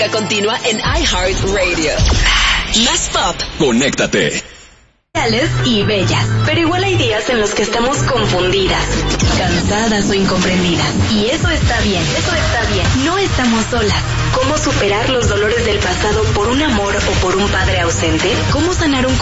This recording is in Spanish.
música continua en iHeartRadio. Más pop. Conéctate. Y bellas, pero igual hay días en los que estamos confundidas, cansadas o incomprendidas. Y eso está bien, No estamos solas. ¿Cómo superar los dolores del pasado por un amor o por un padre ausente? ¿Cómo sanar un